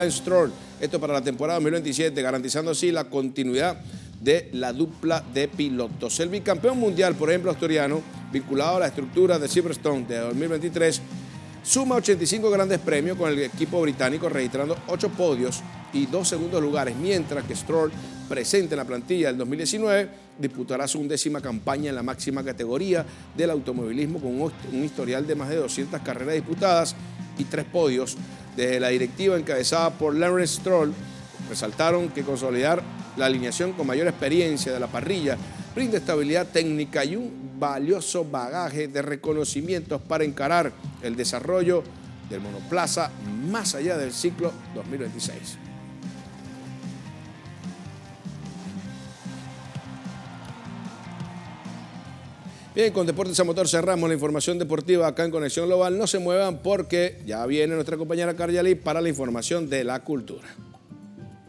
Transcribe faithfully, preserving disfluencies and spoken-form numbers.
Stroll, esto para la temporada dos mil veintisiete, garantizando así la continuidad de la dupla de pilotos. El bicampeón mundial, por ejemplo, asturiano, vinculado a la estructura de Silverstone de dos mil veintitrés, suma ochenta y cinco grandes premios con el equipo británico, registrando ocho podios y dos segundos lugares, mientras que Stroll, presente en la plantilla del dos mil diecinueve, disputará su undécima campaña en la máxima categoría del automovilismo con un historial de más de doscientas carreras disputadas y tres podios. Desde la directiva encabezada por Lawrence Stroll, resaltaron que consolidar la alineación con mayor experiencia de la parrilla brinda estabilidad técnica y un valioso bagaje de reconocimientos para encarar el desarrollo del monoplaza más allá del ciclo dos mil veintiséis. Bien, con Deportes a Motor cerramos la información deportiva acá en Conexión Global. No se muevan porque ya viene nuestra compañera Karyali para la información de la cultura.